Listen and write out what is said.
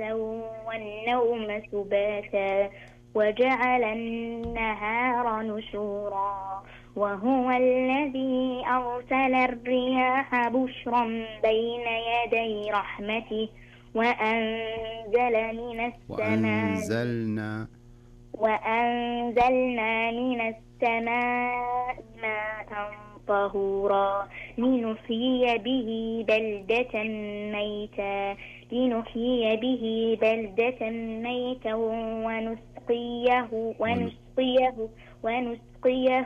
والنوم سباتا وجعل النهار نشورا وهو الذي أرسل الرياح بشرا بين يدي رحمته وأنزلنا من السماء ماء طهورا لنحيي به بلدة ميتا ونسقيه